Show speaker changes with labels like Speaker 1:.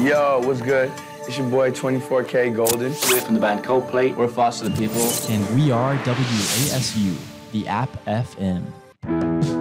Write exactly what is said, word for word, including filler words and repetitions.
Speaker 1: Yo, what's good? It's your boy twenty-four K Golden.
Speaker 2: We're from the band Coldplay. We're Foster the People.
Speaker 3: And we are W A S U, the App F M.